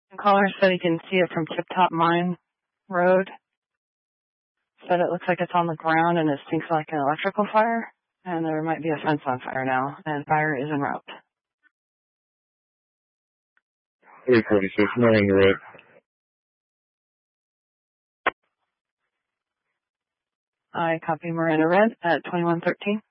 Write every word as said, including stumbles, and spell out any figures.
The caller said he can see it from Tip Top Mine Road. Said it looks like it's on the ground and it stinks like an electrical fire. And there might be a fence on fire now, and fire is en route. three forty-six, Marina Red. I copy Miranda Red at twenty-one thirteen.